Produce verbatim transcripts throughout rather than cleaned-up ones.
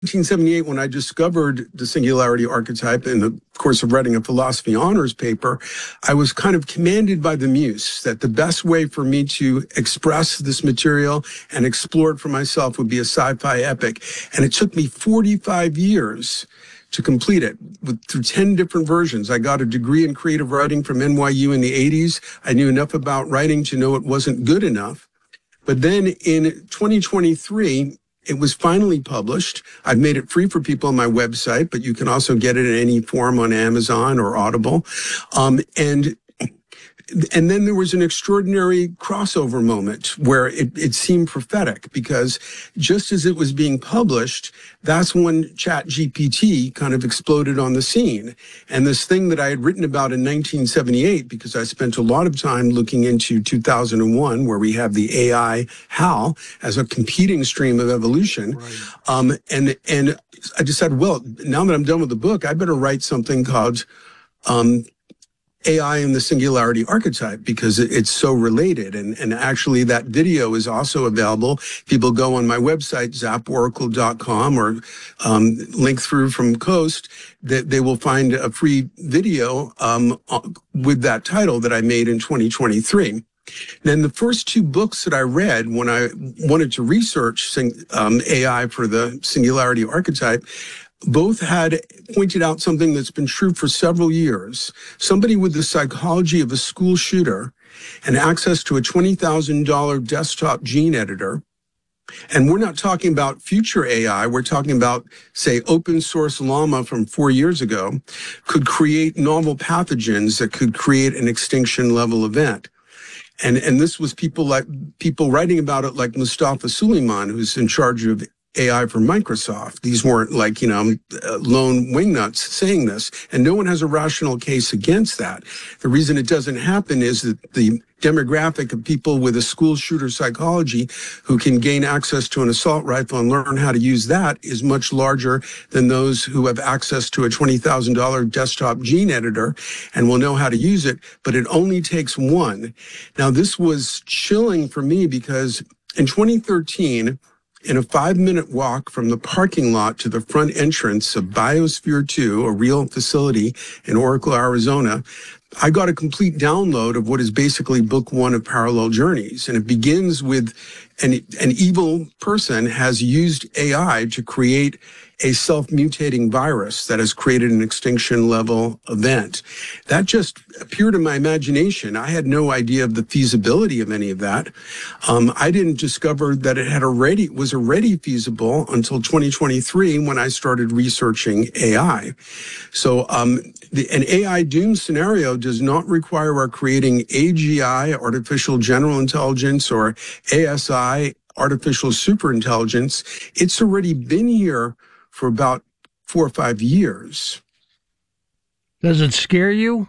nineteen seventy-eight, when I discovered the singularity archetype in the course of writing a philosophy honors paper, I was kind of commanded by the muse that the best way for me to express this material and explore it for myself would be a sci-fi epic. And it took me forty-five years to complete it with, through ten different versions. I got a degree in creative writing from N Y U in the eighties. I knew enough about writing to know it wasn't good enough. But then in twenty twenty-three, it was finally published. I've made it free for people on my website, but you can also get it in any form on Amazon or Audible. Um, and And then there was an extraordinary crossover moment where it, it seemed prophetic, because just as it was being published, that's when ChatGPT kind of exploded on the scene. And this thing that I had written about in nineteen seventy-eight, because I spent a lot of time looking into two thousand one, where we have the A I HAL as a competing stream of evolution. Right. Um, and, and I decided, well, now that I'm done with the book, I better write something called, um, A I and the Singularity Archetype, because it's so related. And, and actually that video is also available. People go on my website, zap oracle dot com, or um, link through from Coast, that they will find a free video um, with that title that I made in twenty twenty-three. Then the first two books that I read when I wanted to research sing, um, A I for the Singularity Archetype, both had pointed out something that's been true for several years. Somebody with the psychology of a school shooter and access to a twenty thousand dollars desktop gene editor. And we're not talking about future A I. We're talking about, say, open source Llama from four years ago could create novel pathogens that could create an extinction level event. And, and this was people like people writing about it, like Mustafa Suleyman, who's in charge of A I for Microsoft. These weren't like, you know, lone wingnuts saying this, and no one has a rational case against that. The reason it doesn't happen is that the demographic of people with a school shooter psychology who can gain access to an assault rifle and learn how to use that is much larger than those who have access to a twenty thousand dollars desktop gene editor and will know how to use it, but it only takes one. Now, this was chilling for me because in twenty thirteen, in a five-minute walk from the parking lot to the front entrance of Biosphere two, a real facility in Oracle, Arizona, I got a complete download of what is basically book one of Parallel Journeys. And it begins with an, an evil person has used A I to create a self-mutating virus that has created an extinction level event. That just appeared in my imagination. I had no idea of the feasibility of any of that. Um, I didn't discover that it had already was already feasible until twenty twenty-three, when I started researching A I. So um, the, an A I doom scenario does not require our creating A G I, artificial general intelligence, or A S I, artificial superintelligence. It's already been here for about four or five years. Does it scare you?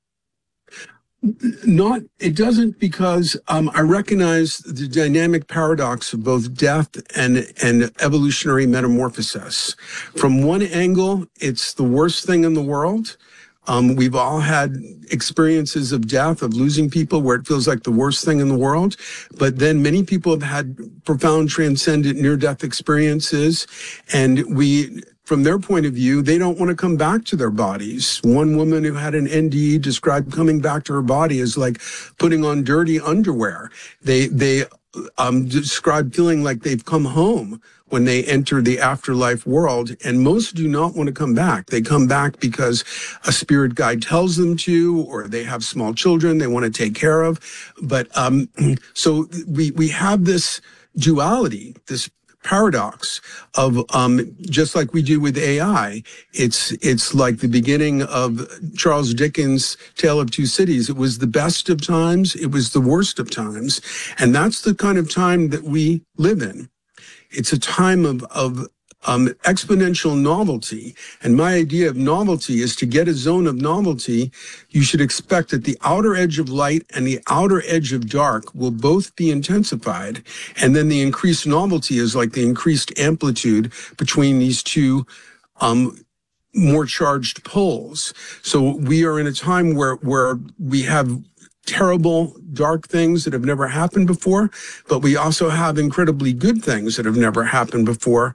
Not, it doesn't, because um, I recognize the dynamic paradox of both death and, and evolutionary metamorphosis. From one angle, it's the worst thing in the world. Um, we've all had experiences of death, of losing people, where it feels like the worst thing in the world. But then many people have had profound, transcendent near-death experiences. And we, from their point of view, they don't want to come back to their bodies. One woman who had an N D E described coming back to her body as like putting on dirty underwear. They, they um, described feeling like they've come home when they enter the afterlife world, and most do not want to come back. They come back because a spirit guide tells them to, or they have small children they want to take care of. But um, so we we have this duality, this paradox of um, just like we do with A I. It's it's like the beginning of Charles Dickens' Tale of Two Cities. It was the best of times, it was the worst of times, and that's the kind of time that we live in. It's a time of, of um, exponential novelty. And my idea of novelty is to get a zone of novelty, you should expect that the outer edge of light and the outer edge of dark will both be intensified. And then the increased novelty is like the increased amplitude between these two um, more charged poles. So we are in a time where, where we have terrible, dark things that have never happened before, but we also have incredibly good things that have never happened before.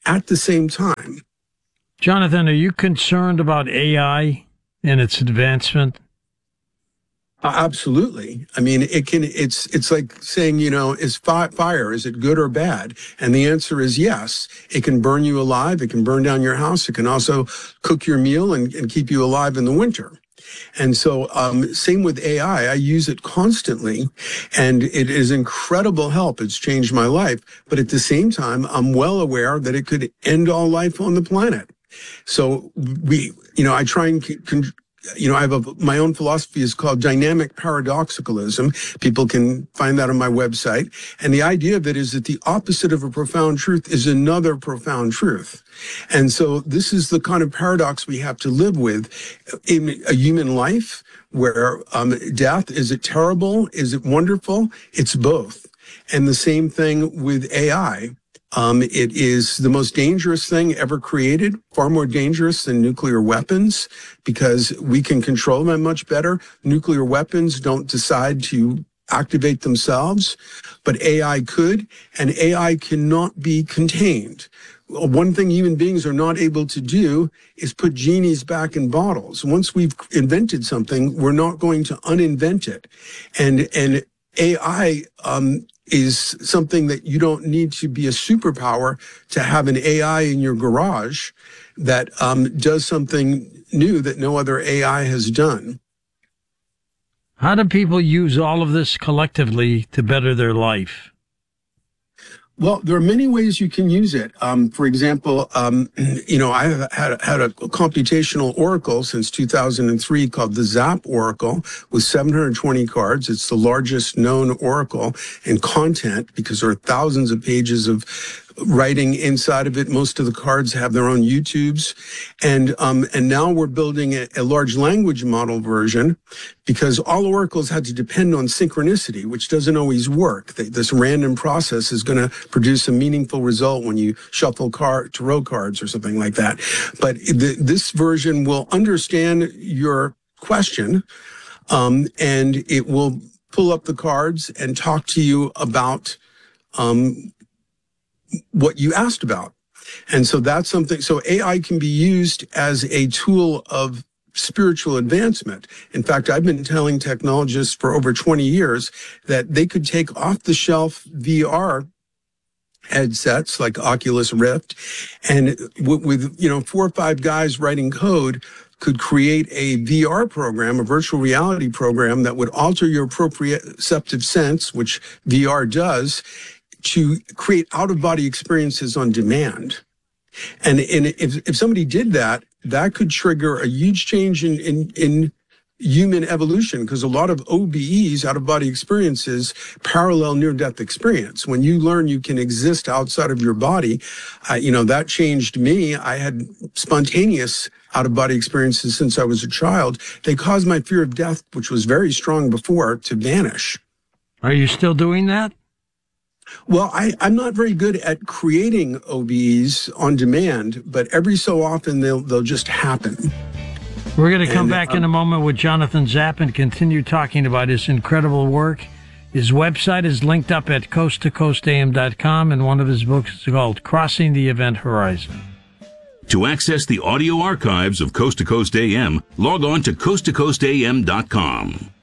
at the same time. Jonathan, are you concerned about A I and its advancement? Uh, absolutely. I mean, it can, it's, it's like saying, you know, is fi- fire, is it good or bad? And the answer is yes. It can burn you alive. It can burn down your house. It can also cook your meal and, and keep you alive in the winter. And so, um, same with A I. I use it constantly, and it is incredible help. It's changed my life. But at the same time, I'm well aware that it could end all life on the planet. So we, you know, I try and con- You know, I have a, my own philosophy is called dynamic paradoxicalism. People can find that on my website. And the idea of it is that the opposite of a profound truth is another profound truth. And so this is the kind of paradox we have to live with in a human life where um, death, is it terrible? Is it wonderful? It's both. And the same thing with A I. Um, it is the most dangerous thing ever created, far more dangerous than nuclear weapons, because we can control them much better. Nuclear weapons don't decide to activate themselves, but A I could, and A I cannot be contained. One thing human beings are not able to do is put genies back in bottles. Once we've invented something, we're not going to uninvent it. And, and A I, um, is something that you don't need to be a superpower to have an A I in your garage that um, does something new that no other A I has done. How do people use all of this collectively to better their life? Well, there are many ways you can use it. Um, for example, um, you know, I've had, had a computational oracle since two thousand three called the Zap Oracle with seven hundred twenty cards. It's the largest known oracle in content because there are thousands of pages of writing inside of it. Most of the cards have their own YouTubes. And, um, and now we're building a, a large language model version because all oracles had to depend on synchronicity, which doesn't always work. They, this random process is going to produce a meaningful result when you shuffle card, tarot cards or something like that. But the, this version will understand your question, um, and it will pull up the cards and talk to you about, um, what you asked about. And so that's something, so A I can be used as a tool of spiritual advancement. In fact, I've been telling technologists for over twenty years that they could take off the shelf V R headsets like Oculus Rift and with, with, you know, four or five guys writing code could create a V R program, a virtual reality program that would alter your proprioceptive sense, which V R does, to create out-of-body experiences on demand. And, and if, if somebody did that, that could trigger a huge change in, in, in human evolution, because a lot of O B Es, out-of-body experiences, parallel near-death experience. When you learn you can exist outside of your body, uh, you know, that changed me. I had spontaneous out-of-body experiences since I was a child. They caused my fear of death, which was very strong before, to vanish. Are you still doing that? Well, I, I'm not very good at creating O B Es on demand, but every so often they'll they'll just happen. We're going to come and, back um, in a moment with Jonathan Zapp and continue talking about his incredible work. His website is linked up at coast to coast a m dot com, and one of his books is called Crossing the Event Horizon. To access the audio archives of Coast to Coast A M, log on to coast to coast a m dot com.